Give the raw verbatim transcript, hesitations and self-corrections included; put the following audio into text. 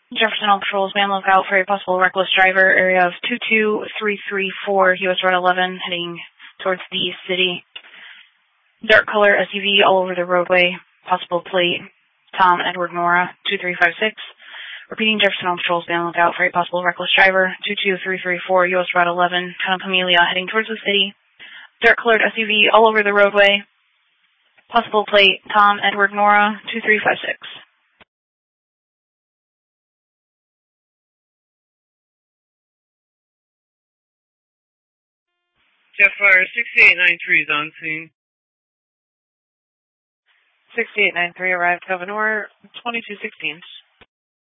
Jefferson All Patrols, man lookout for a possible reckless driver, area of two two three three four, U S Route eleven, heading towards the city. Dark color S U V all over the roadway, possible plate, Tom Edward Nora, two three five six. Repeating, Jefferson All Patrols, man lookout for a possible reckless driver, two two three three four, U S Route eleven, town of Pamelia, heading towards the city. Dark colored S U V all over the roadway, possible plate, Tom Edward Nora, two three five six. Jetfire sixty-eight ninety-three is on scene. sixty-eight ninety-three arrived, Governor, twenty-two sixteen.